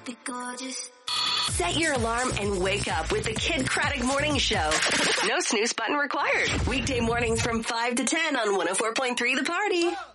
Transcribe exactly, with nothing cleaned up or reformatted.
be gorgeous. Set your alarm and wake up with the Kid Craddock Morning Show. No snooze button required. Weekday mornings from five to ten on one oh four point three The Party.